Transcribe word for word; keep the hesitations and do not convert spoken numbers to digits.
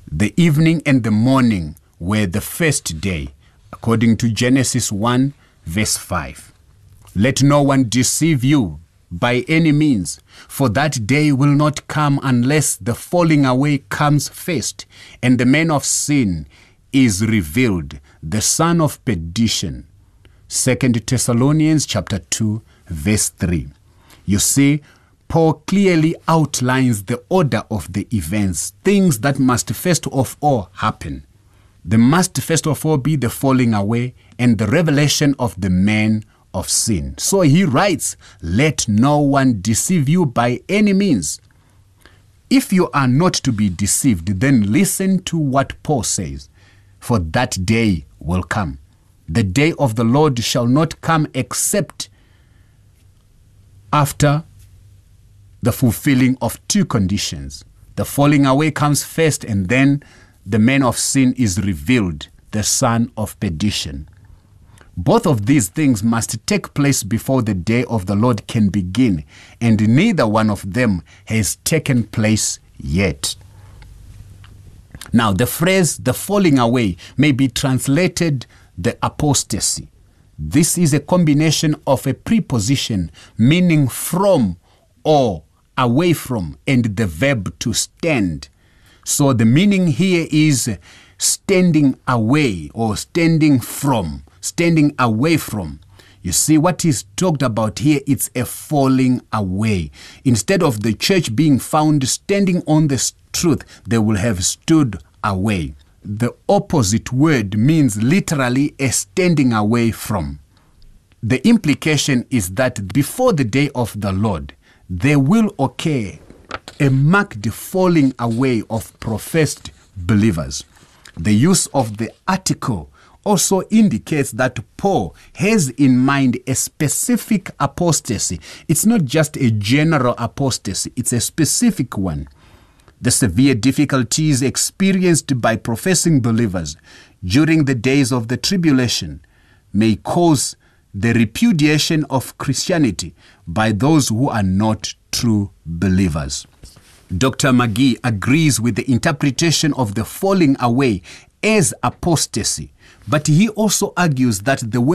The evening and the morning were the first day, according to Genesis one, verse five. Let no one deceive you by any means, for that day will not come unless the falling away comes first, and the man of sin is revealed, the son of perdition. Second Thessalonians chapter two, verse three. You see, Paul clearly outlines the order of the events, things that must first of all happen. There must first of all be the falling away and the revelation of the man of sin. So he writes, let no one deceive you by any means. If you are not to be deceived, then listen to what Paul says. For that day will come. The day of the Lord shall not come except after the fulfilling of two conditions. The falling away comes first, and then the man of sin is revealed, the son of perdition. Both of these things must take place before the day of the Lord can begin, and neither one of them has taken place yet. Now, the phrase, the falling away, may be translated the apostasy. This is a combination of a preposition meaning from or away from, and the verb to stand. So the meaning here is standing away or standing from, standing away from. You see, what is talked about here, it's a falling away. Instead of the church being found standing on the truth, they will have stood away. The opposite word means literally a standing away from. The implication is that before the day of the Lord, there will occur a marked falling away of professed believers. The use of the article also indicates that Paul has in mind a specific apostasy. It's not just a general apostasy, it's a specific one. The severe difficulties experienced by professing believers during the days of the tribulation may cause the repudiation of Christianity by those who are not true believers. Doctor McGee agrees with the interpretation of the falling away as apostasy, but he also argues that the